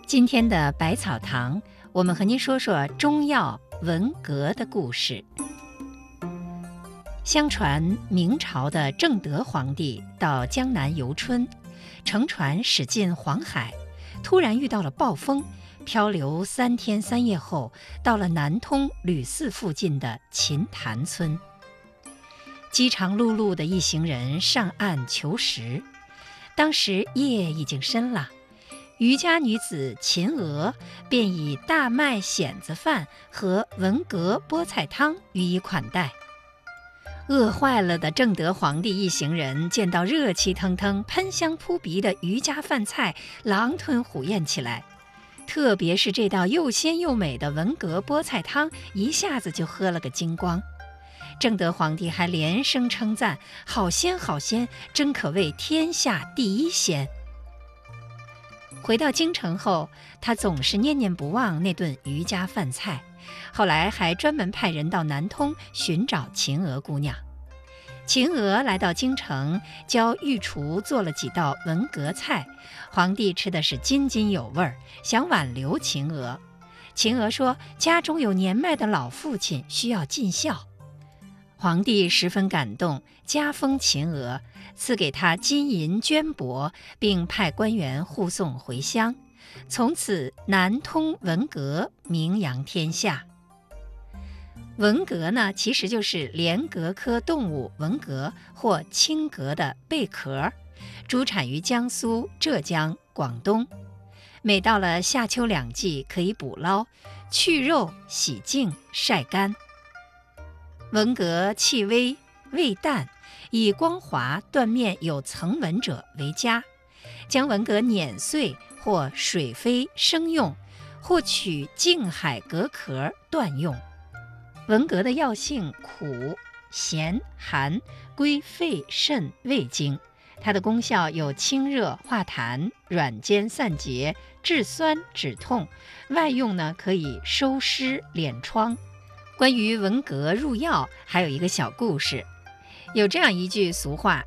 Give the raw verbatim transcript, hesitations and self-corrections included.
今天的百草堂，我们和您说说中药文革的故事。相传明朝的正德皇帝到江南游春，乘船驶进黄海，突然遇到了暴风，漂流三天三夜后，到了南通吕寺附近的琴潭村。饥肠辘辘的一行人上岸求食，当时夜已经深了，渔家女子秦娥便以大麦蚬子饭和文革菠菜汤予以款待。饿坏了的正德皇帝一行人见到热气腾腾、喷香扑鼻的渔家饭菜，狼吞虎咽起来。特别是这道又鲜又美的文革菠菜汤，一下子就喝了个精光。正德皇帝还连声称赞：“好鲜好鲜，真可谓天下第一鲜。”回到京城后，他总是念念不忘那顿渔家饭菜，后来还专门派人到南通寻找秦娥姑娘。秦娥来到京城，教御厨做了几道文革菜，皇帝吃的是津津有味，想挽留秦娥。秦娥说家中有年迈的老父亲需要尽孝，皇帝十分感动，加封秦娥，赐给她金银绢帛，并派官员护送回乡。从此南通文革名扬天下。文革呢，其实就是莲蛤科动物文革或青蛤的贝壳，主产于江苏、浙江、广东。每到了夏秋两季，可以捕捞，去肉、洗净、晒干。文革气微，味淡，以光滑、断面有层纹者为佳。将文革碾碎或水飞生用，或取静海蛤壳断用。文革的药性苦、咸、寒，归肺、肾、胃经。它的功效有清热化痰、软坚散结、治酸止痛，外用呢可以收湿敛疮。关于文革入药，还有一个小故事。有这样一句俗话：